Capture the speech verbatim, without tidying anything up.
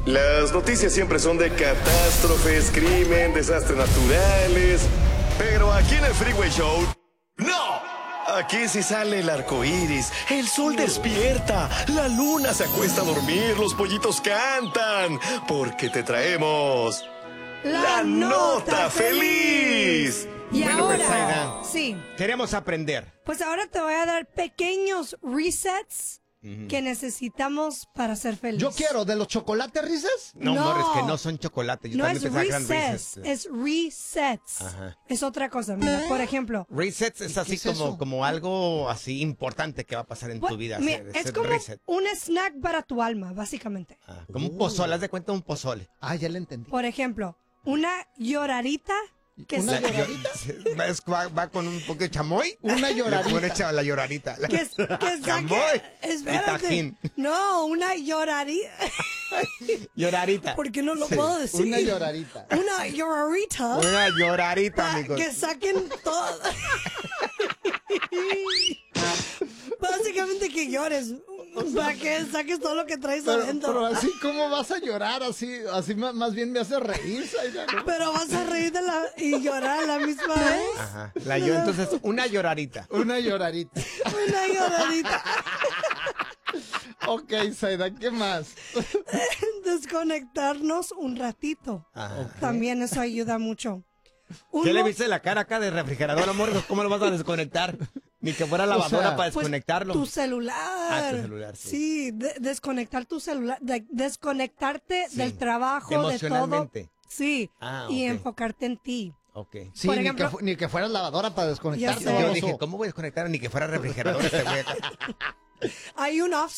Las noticias siempre son de catástrofes, crimen, desastres naturales. Pero aquí en el Freeway Show, ¡no! Aquí sí sale el arco iris, el sol despierta, la luna se acuesta a dormir, los pollitos cantan. Porque te traemos La, la nota feliz. Y Bueno, ahora, pues, Zaida, sí, queremos aprender. pues ahora te voy a dar pequeños resets que necesitamos para ser felices. Yo quiero, ¿de los chocolates Reese's? No, No. Morris, que no son chocolates. Yo No también es pensaba que eran resets, Reese's. es resets. Ajá. Es otra cosa. Mira, por ejemplo, Resets es así es como, eso? como algo así importante que va a pasar en bu- tu vida. mira, hacer- es hacer como reset. un snack para tu alma, básicamente. Ah, como un pozole, haz de cuenta un pozole. Ah, ya le entendí. Por ejemplo, una llorarita que, ¿Una sa- lloradita? Va, es- va- va con un poco de chamoy. Una lloradita. Le pone cha- la lloradita. La- que, que chamoy saque... y Espérate. tajín. No, una llorarita. Lloradita. ¿Por qué no lo puedo decir? Una lloradita. Una llorarita. Una lloradita, Pa- amigos. que saquen todo. Básicamente que llores. Para que saques todo lo que traes Pero, adentro. pero así, ¿cómo vas a llorar? Así, así ma- más bien me hace reír, Zaida, ¿no? Pero vas a reír de la, y llorar a la misma vez. Ajá. La yo, entonces, una lloradita. Una lloradita. Una lloradita. Ok, Zaida, ¿qué más? Desconectarnos un ratito. Ajá. También eso ayuda mucho. ¿Qué le Uno- viste la cara acá de refrigerador, amor? ¿Cómo lo vas a desconectar? Ni que fuera lavadora sea, para Pues, desconectarlo. tu celular. Ah, tu celular, sí. de- desconectar tu celular, de- desconectarte Sí. del trabajo, de todo. Emocionalmente. Sí, Ah, y ok. enfocarte en ti. Ok. Sí, Por ni, ejemplo- que, fu- ni que fuera lavadora para desconectarse. Ya sé. Yo baboso. dije, ¿cómo voy a desconectar? Ni que fuera refrigerador este güey acá. Hay un off